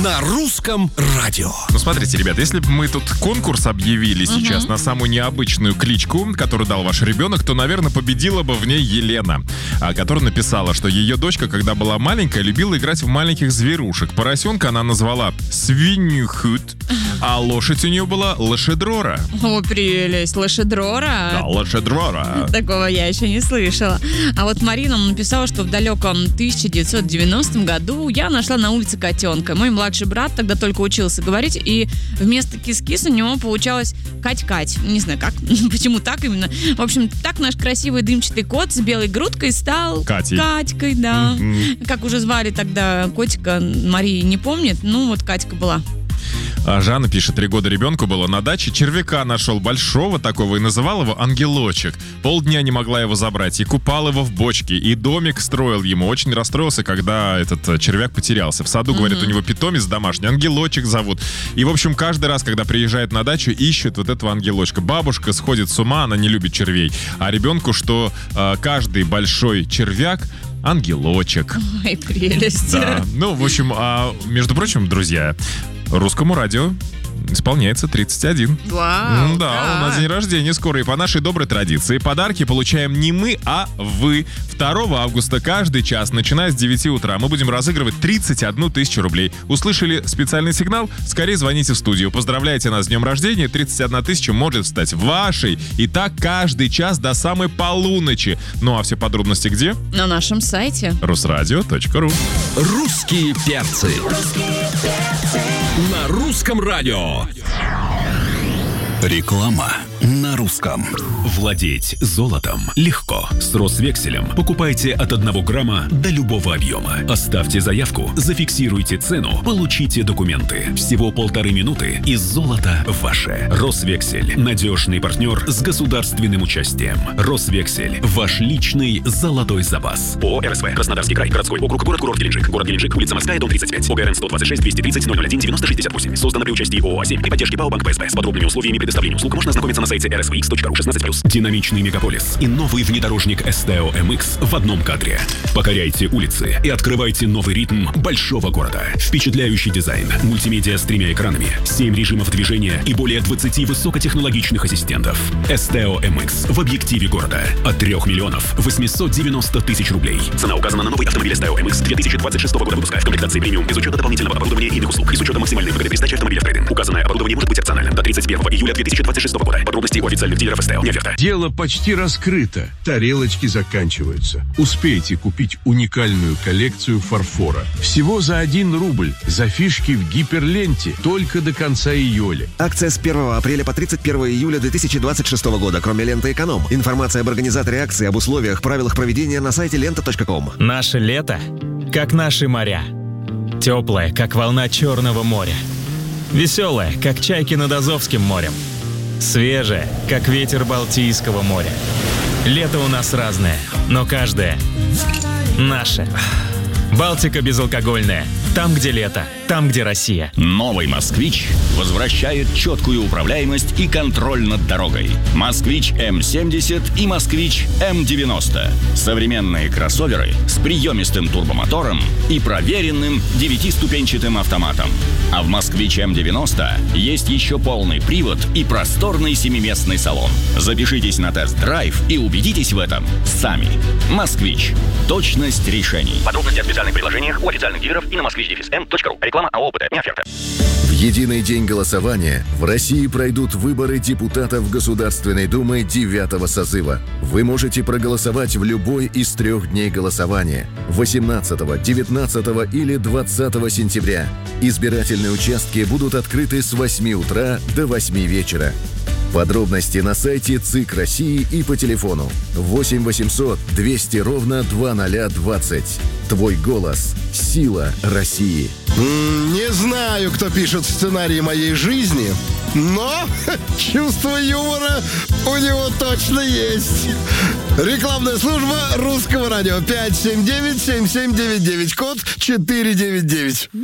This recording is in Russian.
на русском радио. Ну, смотрите, ребят, если бы мы тут конкурс объявили сейчас на самую необычную кличку, которую дал ваш ребенок, то, наверное, победила бы в ней Елена, которая написала, что ее дочка, когда была маленькая, любила играть в маленьких зверушек. Поросенка она назвала Свинюхут, а лошадь у нее была Лошедрора. О, прелесть, Лошедрора. Да, Лошедрора. Такого я еще не слышала. А вот Марина написала, что в далеком 1990 году я нашла на улице котенка. Мой младший брат тогда только учился говорить, и вместо кис-кис у него получалось Кать-Кать. Не знаю, как, почему так именно. В общем, так наш красивый дымчатый кот с белой грудкой стал Катей. Катькой, да. Как уже звали тогда котика, Мария не помнит. Ну, вот Катька была. А Жанна пишет, 3 года ребенку было на даче, червяка нашел большого такого и называл его Ангелочек. Полдня не могла его забрать и купал его в бочке, и домик строил ему. Очень расстроился, когда этот червяк потерялся. В саду, говорят, у него питомец домашний, Ангелочек зовут. И, в общем, каждый раз, когда приезжает на дачу, ищет вот этого ангелочка. Бабушка сходит с ума, она не любит червей. А ребенку, что каждый большой червяк ангелочек. Ой, прелесть. Да. Ну, в общем, между прочим, друзья, русскому радио исполняется 31. Вау, да, у нас день рождения скоро. И по нашей доброй традиции подарки получаем не мы, а вы. 2 августа каждый час, начиная с 9 утра, мы будем разыгрывать 31 тысячу рублей. Услышали специальный сигнал? Скорее звоните в студию. Поздравляйте нас с днем рождения. 31 тысяча может стать вашей. И так каждый час до самой полуночи. Ну а все подробности где? На нашем сайте Русрадио.ру. Русские перцы. На русском радио. Реклама на русском. Владеть золотом легко. С Росвекселем покупайте от 1 грамма до любого объема. Оставьте заявку, зафиксируйте цену, получите документы. Всего 1,5 минуты и золото ваше. Росвексель. Надежный партнер с государственным участием. Росвексель. Ваш личный золотой запас. ООО РСВ. Краснодарский край. Городской округ. Город-курорт Геленджик. Город Геленджик. Улица Морская, дом 35. ОГРН 126 230 001 9068. Создано при участии ООО «А7» при поддержке ПАО «Банк ПСБ». С подробными условиями предоставления услуг можно ознакомиться на сайте rsvx.ru 16+. Динамичный мегаполис и новый внедорожник Esteo MX в одном кадре. Покоряйте улицы и открывайте новый ритм большого города. Впечатляющий дизайн, мультимедиа с 3 экранами, 7 режимов движения и более 20 высокотехнологичных ассистентов. Esteo MX в объективе города от 3 миллионов 890 тысяч рублей. Цена указана на новый автомобиль Esteo MX 2026 года выпуска в комплектации премиум без учета дополнительного оборудования и иных услуг и с учетом максимальной выгоды при сдаче автомобиля в трейд-ин. Указанное оборудование может быть опциональным до 31 июля 2026 года. Подробности у официальных дилеров Esteo. Не оферта. Дело почти раскрыто. Тарелочки заканчиваются. Успейте купить уникальную коллекцию фарфора. Всего за 1 рубль. За фишки в гиперленте. Только до конца июля. Акция с 1 апреля по 31 июля 2026 года. Кроме ленты «Эконом». Информация об организаторе акции, об условиях, правилах проведения на сайте лента.ком. Наше лето, как наши моря. Теплое, как волна Черного моря. Веселое, как чайки над Азовским морем. Свежее, как ветер Балтийского моря. Лето у нас разное, но каждое наше. Балтика безалкогольная. Там, где лето, там, где Россия. Новый «Москвич» возвращает четкую управляемость и контроль над дорогой. «Москвич М70» и «Москвич М90». Современные кроссоверы с приемистым турбомотором и проверенным 9-ступенчатым автоматом. А в «Москвич М90» есть еще полный привод и просторный 7-местный салон. Запишитесь на тест-драйв и убедитесь в этом сами. «Москвич». Точность решений. Подробности о специальных предложениях у официальных дилеров и на moskvich-m.ru. Реклама АО ОПТ. Не оферта. В единый день голосования в России пройдут выборы депутатов Государственной Думы 9-го созыва. Вы можете проголосовать в любой из 3 дней голосования – 18, 19 или 20 сентября. Избирательные участки будут открыты с 8 утра до 8 вечера. Подробности на сайте ЦИК России и по телефону 8 800 200 ровно 2020. Твой голос – сила России. Не знаю, кто пишет сценарий моей жизни, но чувство юмора у него точно есть. Рекламная служба Русского радио 579-7799, код 499.